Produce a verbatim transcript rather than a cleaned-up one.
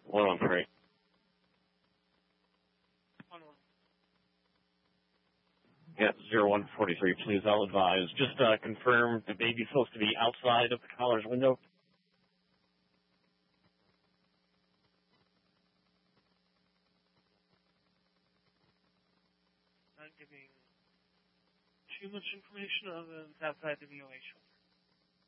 One one three. One one. Yeah, zero one forty three. Please, I'll advise. Just uh, confirm the baby's supposed to be outside of the collar's window. Not giving too much information other than it's outside the V O H.